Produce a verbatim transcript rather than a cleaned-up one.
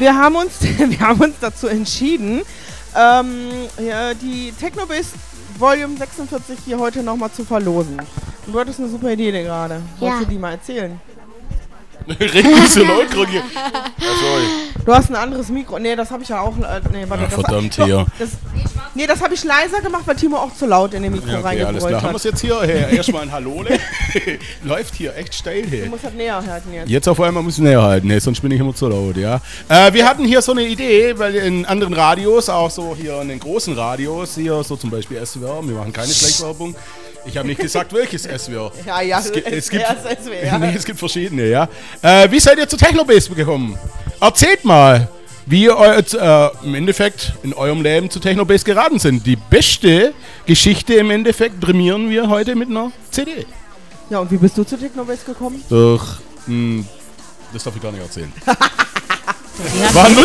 Wir haben uns, wir haben uns dazu entschieden, ähm, ja, die Technobase Volume sechsundvierzig hier heute nochmal zu verlosen. Und du hattest eine super Idee gerade. Wolltest Ja. du die mal erzählen? Red nicht so laut, Kroggy. Ah, sorry. Du hast ein anderes Mikro. Nee, das habe ich ja auch. Äh, nee, warte, Ja, das, verdammt, doch, hier. Das, nee, das habe ich leiser gemacht, weil Timo auch zu laut in dem Mikro Ja, okay, alles reingebrüllt klar. Haben wir hat. es jetzt hier? Hey, erstmal ein Hallo. Ne? Läuft hier echt steil. Du Hey. musst halt näher halten jetzt. Jetzt auf einmal muss ich näher halten, nee, sonst bin ich immer zu laut, ja. Äh, wir hatten hier so eine Idee, weil in anderen Radios, auch so hier in den großen Radios, hier so zum Beispiel S W R, wir machen keine Schleichwerbung. Ich habe nicht gesagt, welches S W R. Ja, ja, es gibt, es gibt, S W R. nee, es gibt verschiedene, ja. Äh, wie seid ihr zu Technobase gekommen? Erzählt mal, wie ihr äh, im Endeffekt in eurem Leben zu Technobase geraten sind. Die beste Geschichte im Endeffekt prämieren wir heute mit einer C D. Ja, und wie bist du zu Technobase gekommen? Durch, mh, das darf ich gar nicht erzählen. War ein